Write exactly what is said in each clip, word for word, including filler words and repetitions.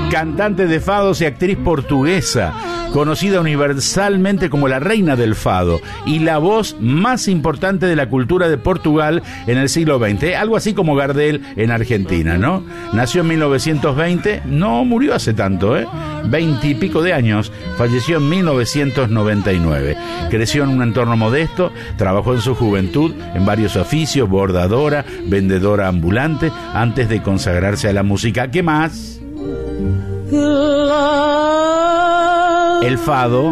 cantante de fados y actriz portuguesa, conocida universalmente como la reina del fado y la voz más importante de la cultura de Portugal en el siglo veinte, algo así como Gardel en Argentina, ¿no? Nació en mil novecientos veinte, no murió hace tanto, ¿eh? Veinte y pico de años, falleció en mil novecientos noventa y nueve. Creció en un entorno modesto, trabajó en su juventud en varios oficios, bordadora, vendedora ambulante, antes de consagrarse a la música. ¿Qué más? El fado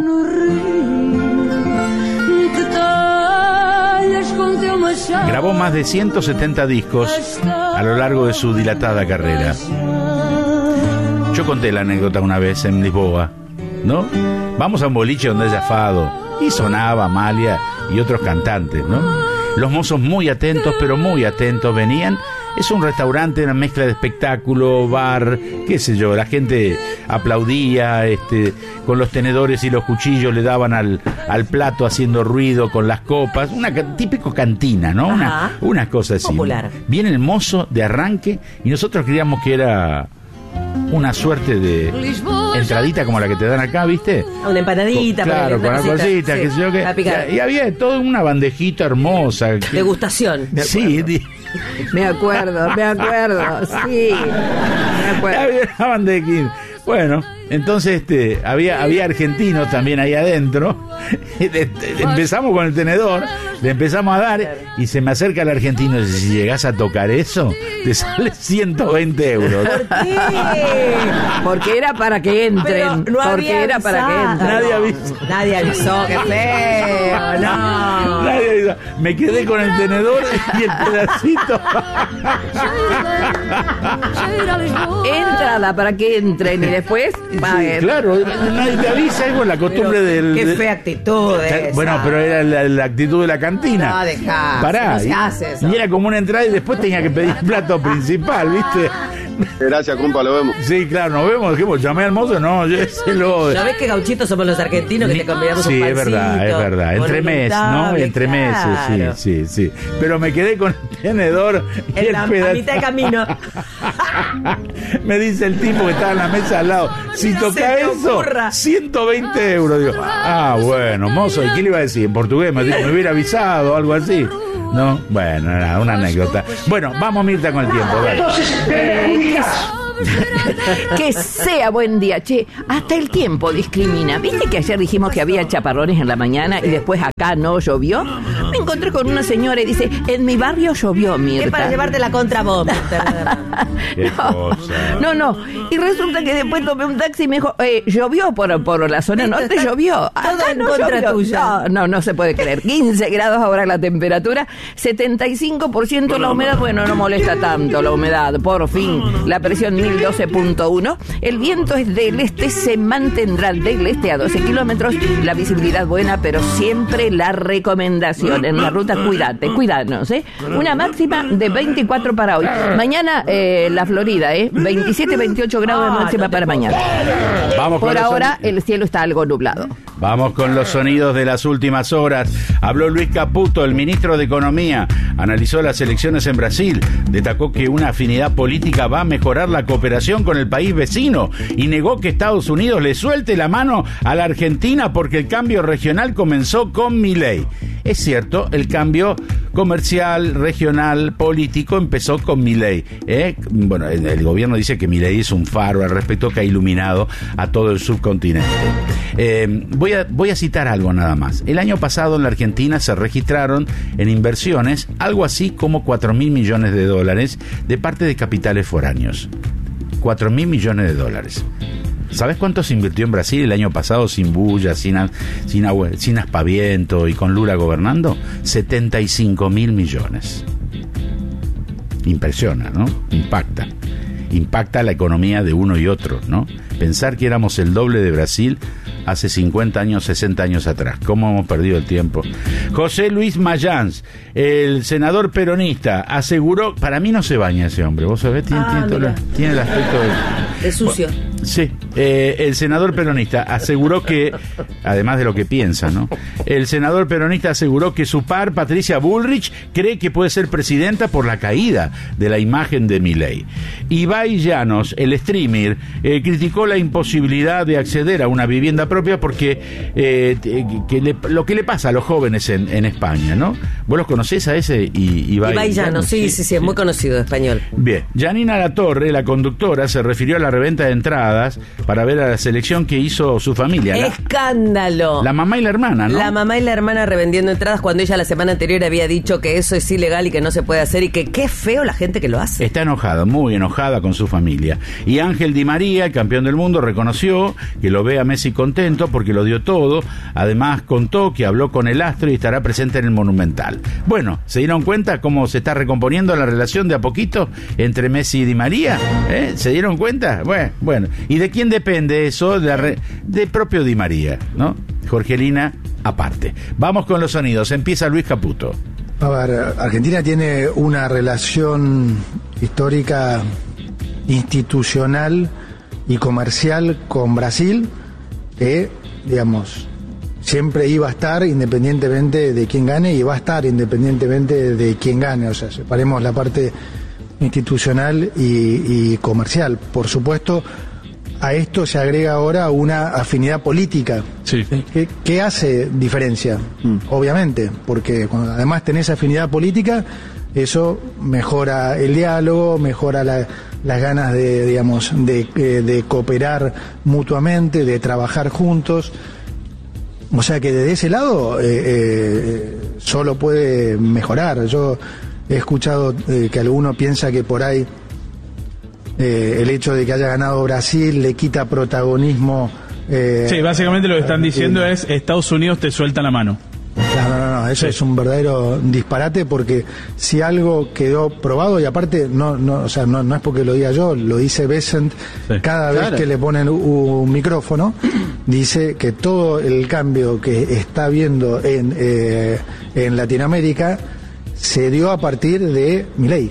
grabó más de ciento setenta discos a lo largo de su dilatada carrera. Yo conté la anécdota una vez en Lisboa, ¿no? Vamos a un boliche donde haya fado y sonaba Amalia y otros cantantes, ¿no? Los mozos muy atentos, pero muy atentos, venían. Es un restaurante, una mezcla de espectáculo, bar, qué sé yo, la gente aplaudía, este, con los tenedores y los cuchillos le daban al, al plato haciendo ruido con las copas, una típico cantina, ¿no? Una, una cosa así. Popular. Viene el mozo de arranque y nosotros creíamos que era una suerte de entradita como la que te dan acá, ¿viste? Una empanadita. Con, claro, con una cosita, sí, qué sé yo, que, y había toda una bandejita hermosa. Que, degustación. Sí, di, me acuerdo, me acuerdo, sí, me acuerdo. Había una bandejita. Bueno, entonces este había había argentinos también ahí adentro. Empezamos con el tenedor, le empezamos a dar y se me acerca el argentino y dice: si llegás a tocar eso, te sale ciento veinte euros. ¿Por qué? Porque era para que entren. No porque era para que entren. Nadie avisó. Nadie avisó, qué feo, no. Nadie avisó. Me quedé con el tenedor y el pedacito. Entrada para que entren y después sí, claro, nadie te avisa, es con la costumbre pero, del... Qué de, fea actitud esa. Bueno, pero era la, la actitud de la cantina. No, dejá. Pará. No se hace eso. Y era como una entrada y después tenía que pedir plato principal, ¿viste? Gracias, compa, lo vemos. Sí, claro, nos vemos. Dijimos, llamé al mozo, no, yo ese lo... ¿Sabés que gauchitos somos los argentinos que te convidamos sí, un pancito? Sí, es verdad, es verdad. Entre mes, ¿no? Entre claro. meses, sí, sí, sí. Pero me quedé con el tenedor y en el la, pedazo. a mitad de camino. Me dice el tipo que estaba en la mesa al lado, si toca eso, ocurra. ciento veinte euros. Digo, ah, bueno, mozo, ¿y qué le iba a decir? En portugués, me, me hubiera avisado o algo así. No, bueno, nada, una anécdota. Bueno, vamos, Mirta, con el tiempo, dale. Eh, que sea buen día, che, hasta el tiempo discrimina. ¿Viste que ayer dijimos que había chaparrones en la mañana y después acá no llovió? Me encontré con una señora y dice, en mi barrio llovió, Mirta. Es para llevarte la contra vos. Qué no, cosa. no, no, y resulta que después tomé un taxi y me dijo, eh, llovió por, por la zona norte, llovió. Todo en no contra llovió. tuya. No, no, no se puede creer. quince grados ahora la temperatura, setenta y cinco por ciento la humedad. Bueno, no molesta tanto la humedad, por fin. La presión mil doce punto uno. El viento es del este, se mantendrá del este a doce kilómetros. La visibilidad buena, pero siempre la recomendación. En la ruta, cuídate, cuídanos, ¿eh? Una máxima de veinticuatro para hoy. Mañana, eh, la Florida, ¿eh? veintisiete, veintiocho grados de máxima para mañana. Vamos con Por ahora, son... el cielo está algo nublado. Vamos con los sonidos de las últimas horas. Habló Luis Caputo, el ministro de Economía. Analizó las elecciones en Brasil. Destacó que una afinidad política va a mejorar la cooperación con el país vecino y negó que Estados Unidos le suelte la mano a la Argentina porque el cambio regional comenzó con Milei. Es cierto, el cambio comercial, regional, político empezó con Milei. ¿eh? Bueno, el gobierno dice que Milei es un faro al respecto que ha iluminado a todo el subcontinente. Eh, voy a, voy a citar algo nada más. El año pasado en la Argentina se registraron en inversiones algo así como cuatro mil millones de dólares de parte de capitales foráneos. cuatro mil millones de dólares. ¿Sabes cuánto se invirtió en Brasil el año pasado sin bulla, sin, sin, sin aspaviento y con Lula gobernando? setenta y cinco mil millones. Impresiona, ¿no? Impacta. Impacta la economía de uno y otro, ¿no? Pensar que éramos el doble de Brasil hace cincuenta años, sesenta años atrás. ¿Cómo hemos perdido el tiempo? José Luis Mayans, el senador peronista, aseguró... Para mí no se baña ese hombre, ¿vos sabés? Tiene, ah, tiene, todo, tiene el aspecto de... Es sucio. Sí, eh, el senador peronista aseguró que, además de lo que piensa, ¿no? El senador peronista aseguró que su par, Patricia Bullrich, cree que puede ser presidenta por la caída de la imagen de Milei. Ibai Llanos, el streamer, eh, criticó la imposibilidad de acceder a una vivienda propia porque eh, que le, lo que le pasa a los jóvenes en, en España, ¿no? ¿Vos los conocés a ese I, Ibai, Ibai Llanos? Sí, sí, sí, sí, es muy conocido, español. Bien, Janina Latorre, la conductora, se refirió a la reventa de entradas para ver a la selección que hizo su familia. La, ¡Escándalo! La mamá y la hermana, ¿no? La mamá y la hermana revendiendo entradas cuando ella la semana anterior había dicho que eso es ilegal y que no se puede hacer y que qué feo la gente que lo hace. Está enojada, muy enojada con su familia. Y Ángel Di María, el campeón del mundo, reconoció que lo ve a Messi contento porque lo dio todo. Además contó que habló con el astro y estará presente en el Monumental. Bueno, ¿se dieron cuenta cómo se está recomponiendo la relación de a poquito entre Messi y Di María? ¿Eh? ¿Se dieron cuenta? Bueno, bueno. ¿Y de quién depende eso? De, la re... de propio Di María, ¿no? Jorgelina, aparte. Vamos con los sonidos. Empieza Luis Caputo. A ver, Argentina tiene una relación histórica, institucional y comercial con Brasil que, digamos, siempre iba a estar independientemente de quién gane y va a estar independientemente de quién gane. O sea, separemos la parte institucional y, y comercial. Por supuesto, a esto se agrega ahora una afinidad política. Sí. ¿Qué, qué hace diferencia? Mm. Obviamente, porque cuando además tenés afinidad política, eso mejora el diálogo, mejora la, las ganas de, digamos, de, de cooperar mutuamente, de trabajar juntos. O sea que desde ese lado eh, eh, solo puede mejorar. Yo he escuchado eh, que alguno piensa que por ahí eh, el hecho de que haya ganado Brasil le quita protagonismo. Eh, sí, básicamente lo que están diciendo eh, es Estados Unidos te suelta la mano. No, no, no, eso sí. Es un verdadero disparate porque si algo quedó probado y aparte no, no, o sea, no, no es porque lo diga yo, lo dice Bessent sí. Cada vez claro. que le ponen un, un micrófono, dice que todo el cambio que está habiendo en, eh, en Latinoamérica se dio a partir de Milei.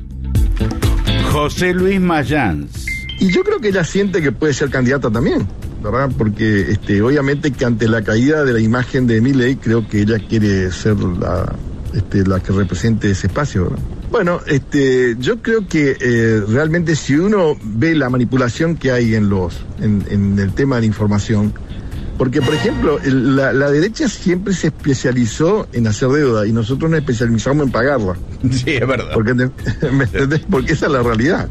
José Luis Mayans. Y yo creo que ella siente que puede ser candidata también, ¿verdad? Porque este, obviamente que ante la caída de la imagen de Milei, creo que ella quiere ser la, este, la que represente ese espacio, ¿verdad? Bueno, este, yo creo que eh, realmente si uno ve la manipulación que hay en los, en, en el tema de la información, porque por ejemplo el, la, la derecha siempre se especializó en hacer deuda y nosotros nos especializamos en pagarla. Sí, es verdad. Porque, ¿me entendés? Porque esa es la realidad.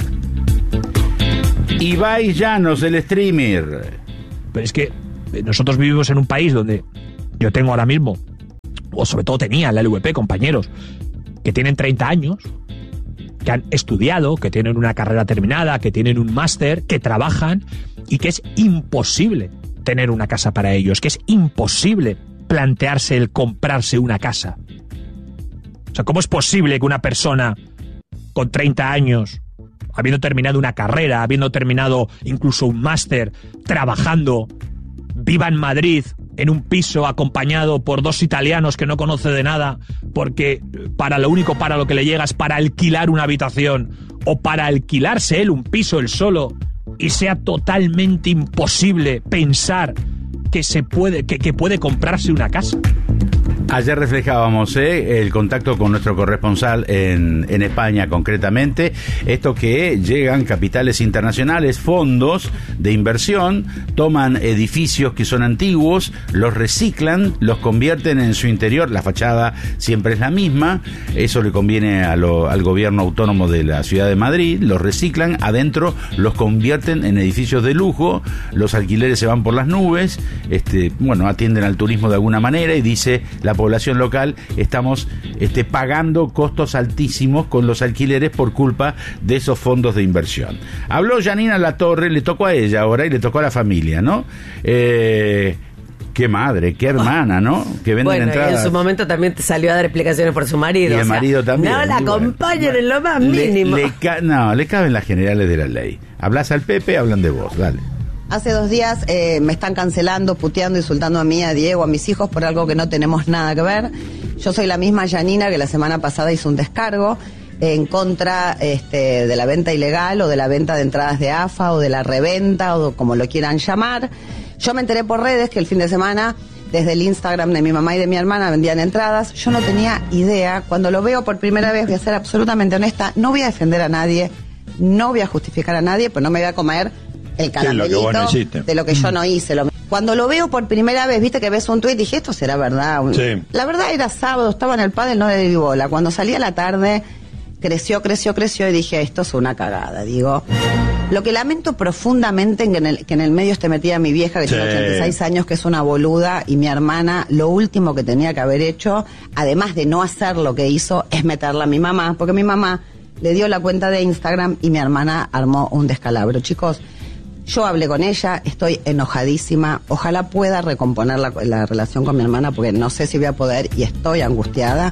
Ibai Llanos, el streamer. Pero es que nosotros vivimos en un país donde yo tengo ahora mismo, o sobre todo tenía en la L V P, compañeros que tienen treinta años, que han estudiado, que tienen una carrera terminada, que tienen un máster, que trabajan y que es imposible tener una casa para ellos, que es imposible plantearse el comprarse una casa. O sea, ¿cómo es posible que una persona con treinta años, habiendo terminado una carrera, habiendo terminado incluso un máster, trabajando, viva en Madrid, en un piso acompañado por dos italianos que no conoce de nada, porque para lo único para lo que le llega es para alquilar una habitación o para alquilarse él un piso él solo, y sea totalmente imposible pensar que se puede, que, que puede comprarse una casa? Ayer reflejábamos ¿eh? el contacto con nuestro corresponsal en, en España concretamente, esto que llegan capitales internacionales, fondos de inversión, toman edificios que son antiguos, los reciclan, los convierten en su interior, la fachada siempre es la misma, eso le conviene a lo, al gobierno autónomo de la ciudad de Madrid, los reciclan, adentro los convierten en edificios de lujo, los alquileres se van por las nubes, este, bueno, atienden al turismo de alguna manera y dice la población local, estamos este, pagando costos altísimos con los alquileres por culpa de esos fondos de inversión. Habló Janina Latorre, le tocó a ella ahora y le tocó a la familia, ¿no? Eh, qué madre, qué hermana, ¿no? Que venden bueno, entradas. Y en su momento también salió a dar explicaciones por su marido. Y el o sea, marido también. No la acompañan bueno, en lo más le, mínimo. Le ca- no, le caben las generales de la ley. Hablas al Pepe, hablan de vos, dale. Hace dos días eh, me están cancelando, puteando, insultando a mí, a Diego, a mis hijos por algo que no tenemos nada que ver. Yo soy la misma Janina que la semana pasada hizo un descargo. en contra este, de la venta ilegal o de la venta de entradas de A F A o de la reventa o como lo quieran llamar. Yo me enteré por redes que el fin de semana desde el Instagram de mi mamá y de mi hermana vendían entradas. Yo no tenía idea. Cuando lo veo por primera vez, voy a ser absolutamente honesta, no voy a defender a nadie, no voy a justificar a nadie, pues no me voy a comer el caramelito sí, lo no de lo que yo no hice. Lo... Cuando lo veo por primera vez, viste que ves un tuit, dije, esto será verdad. Sí. La verdad era sábado, estaba en el pádel, no le di bola. Cuando salí a la tarde, creció, creció, creció y dije, esto es una cagada. Digo, lo que lamento profundamente en que en el, que en el medio esté metida mi vieja, que sí. tiene ochenta y seis años, que es una boluda, y mi hermana, lo último que tenía que haber hecho, además de no hacer lo que hizo, es meterla a mi mamá, porque mi mamá le dio la cuenta de Instagram y mi hermana armó un descalabro. Chicos, yo hablé con ella, estoy enojadísima, ojalá pueda recomponer la, la relación con mi hermana, porque no sé si voy a poder y estoy angustiada.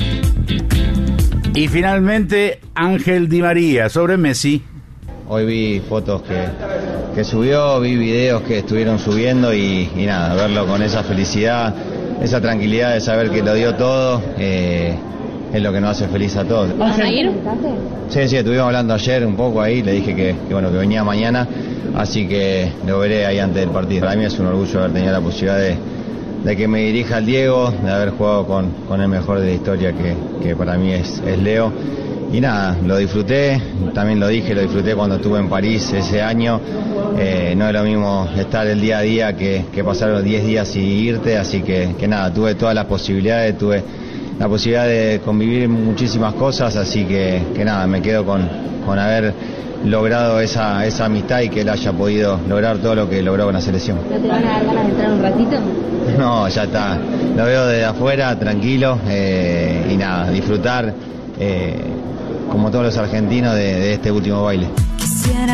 Y finalmente, Ángel Di María, sobre Messi. Hoy vi fotos que, que subió, vi videos que estuvieron subiendo y, y nada, verlo con esa felicidad, esa tranquilidad de saber que lo dio todo, eh, es lo que nos hace feliz a todos. ¿Vas a ir? Sí, sí, estuvimos hablando ayer un poco ahí, le dije que, que bueno, que venía mañana, así que lo veré ahí antes del partido. Para mí es un orgullo haber tenido la posibilidad de, de que me dirija el Diego, de haber jugado con, con el mejor de la historia que, que para mí es, es Leo. Y nada, lo disfruté, también lo dije, lo disfruté cuando estuve en París ese año. Eh, no es lo mismo estar el día a día que, que pasar los diez días y irte, así que, que nada, tuve todas las posibilidades, tuve la posibilidad de convivir muchísimas cosas, así que, que nada, me quedo con, con haber logrado esa, esa amistad y que él haya podido lograr todo lo que logró con la selección. ¿No te van a dar ganas de entrar un ratito? No, ya está, lo veo desde afuera, tranquilo, eh, y nada, disfrutar. Eh, como todos los argentinos de, de este último baile.